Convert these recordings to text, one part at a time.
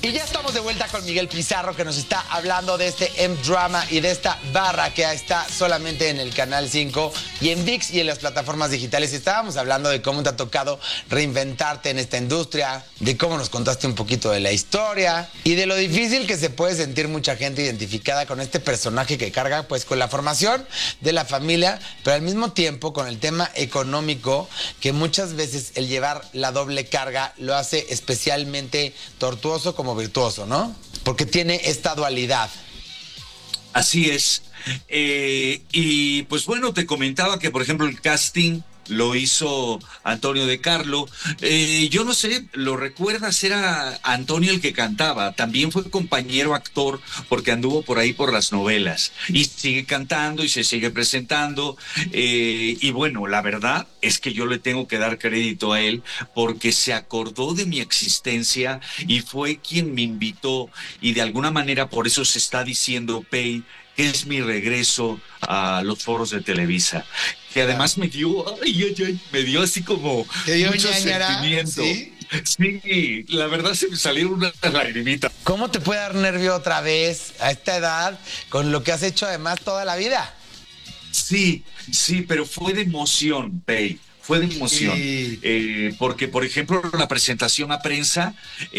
Y ya estamos de vuelta con Miguel Pizarro, que nos está hablando de este M-Drama y de esta barra que está solamente en el Canal 5 y en ViX y en las plataformas digitales. Y estábamos hablando de cómo te ha tocado reinventarte en esta industria, de cómo nos contaste un poquito de la historia y de lo difícil que se puede sentir mucha gente identificada con este personaje que carga pues con la formación de la familia, pero al mismo tiempo con el tema económico, que muchas veces el llevar la doble carga lo hace especialmente tortuoso como virtuoso, ¿no? Porque tiene esta dualidad. Así es. Y pues bueno, te comentaba que, por ejemplo, el casting lo hizo Antonio De Carlo. Yo no sé, ¿lo recuerdas? Era Antonio el que cantaba. También fue compañero actor porque anduvo por ahí por las novelas. Y sigue cantando y se sigue presentando. Y bueno, la verdad es que yo le tengo que dar crédito a él porque se acordó de mi existencia y fue quien me invitó. Y de alguna manera por eso se está diciendo, Pay, que es mi regreso a los foros de Televisa, que además me dio, me dio así como ¿te dio mucho ñañara? sentimiento. ¿Sí? Sí, la verdad se me salieron unas lagrimitas. ¿Cómo te puede dar nervio otra vez a esta edad con lo que has hecho además toda la vida? Sí, sí, pero fue de emoción, Pei. Fue de emoción, Sí. porque por ejemplo la presentación a prensa,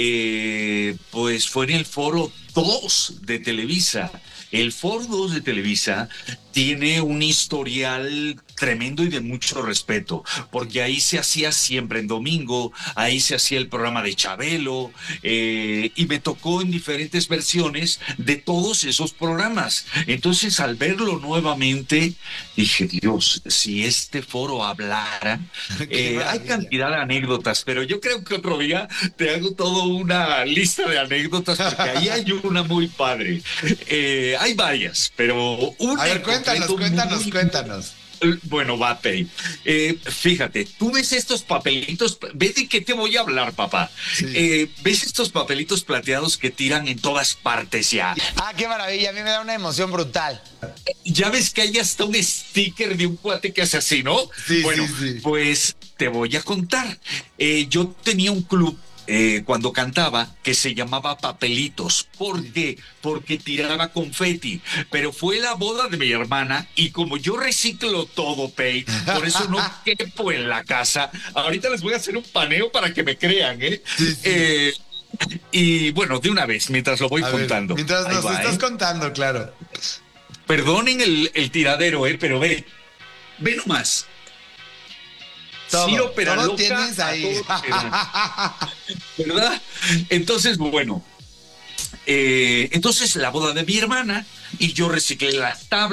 pues fue en el Foro 2 de Televisa. El Foro 2 de Televisa tiene un historial tremendo y de mucho respeto, porque ahí se hacía siempre en domingo, ahí se hacía el programa de Chabelo, y me tocó en diferentes versiones de todos esos programas. Entonces, al verlo nuevamente, dije, Dios, si este foro hablara, hay cantidad de anécdotas, pero yo creo que otro día te hago toda una lista de anécdotas, porque ahí hay una muy padre. Hay varias, pero una. A ver, cuéntanos. Bueno, va, Pei. Fíjate, tú ves estos papelitos, ¿ves de qué te voy a hablar, papá? Sí. ¿Ves estos papelitos plateados que tiran en todas partes ya? Ah, qué maravilla, a mí me da una emoción brutal. Ya ves que hay hasta un sticker de un cuate que hace así, ¿no? Sí, Bueno, sí. pues te voy a contar. Yo tenía un club cuando cantaba que se llamaba Papelitos. ¿Por qué? Porque tiraba confeti. Pero fue la boda de mi hermana y como yo reciclo todo, Pei, por eso no quepo en la casa. Ahorita les voy a hacer un paneo para que me crean, ¿eh? Sí. Y bueno, de una vez, mientras lo voy A contando. ver, mientras Ahí nos va, estás contando, claro. Perdonen el tiradero, pero ve nomás. Todo Peraloca, tienes ahí. ¿verdad? Entonces, bueno, entonces la boda de mi hermana y yo reciclé las tablas.